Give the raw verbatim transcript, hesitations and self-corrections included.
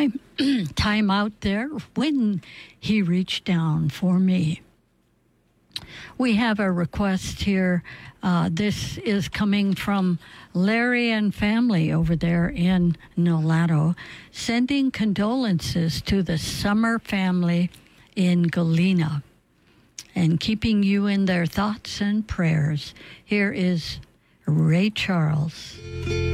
time, time out there when he reached down for me. We have a request here. Uh, this is coming from Larry and family over there in Nolato, sending condolences to the Summer family in Galena and keeping you in their thoughts and prayers. Here is Ray Charles.